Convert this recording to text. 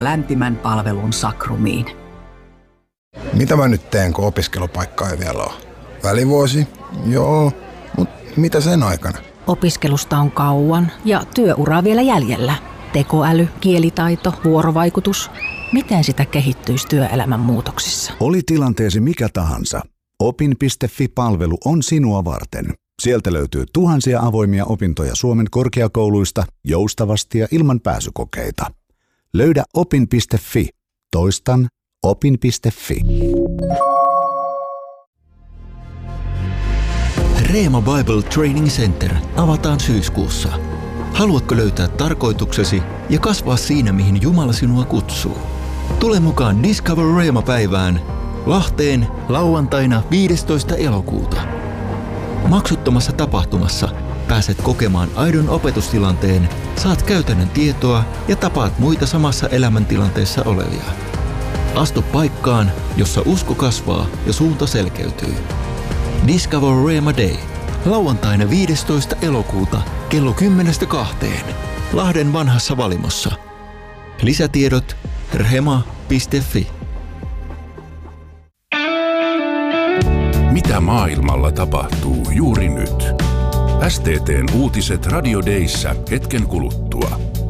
lämpimän palvelun Sakrumiin. Mitä mä nyt teen, kun opiskelupaikka ei vielä ole? Välivuosi? Joo, mutta mitä sen aikana? Opiskelusta on kauan ja työuraa vielä jäljellä. Tekoäly, kielitaito, vuorovaikutus. Miten sitä kehittyisi työelämän muutoksissa? Oli tilanteesi mikä tahansa. Opin.fi-palvelu on sinua varten. Sieltä löytyy tuhansia avoimia opintoja Suomen korkeakouluista joustavasti ja ilman pääsykokeita. Löydä opin.fi. Toistan opin.fi. Reema Bible Training Center avataan syyskuussa. Haluatko löytää tarkoituksesi ja kasvaa siinä, mihin Jumala sinua kutsuu? Tule mukaan Discover Reema-päivään Lahteen lauantaina 15. elokuuta. Maksuttomassa tapahtumassa pääset kokemaan aidon opetustilanteen, saat käytännön tietoa ja tapaat muita samassa elämäntilanteessa olevia. Astu paikkaan, jossa usko kasvaa ja suunta selkeytyy. Discover Reema Day. Lauantaina 15. elokuuta kello 10-2. Lahden vanhassa Valimossa. Lisätiedot rhema.fi. Mitä maailmalla tapahtuu juuri nyt? STT:n uutiset Radio Dayssä hetken kuluttua.